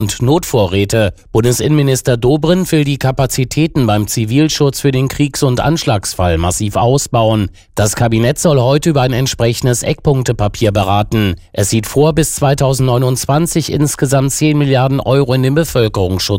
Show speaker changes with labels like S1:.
S1: und Notvorräte. Bundesinnenminister Dobrindt will die Kapazitäten beim Zivilschutz für den Kriegs- und Anschlagsfall massiv ausbauen. Das Kabinett soll heute über ein entsprechendes Eckpunktepapier beraten. Es sieht vor, bis 2029 insgesamt 10 Milliarden Euro in den Bevölkerungsschutz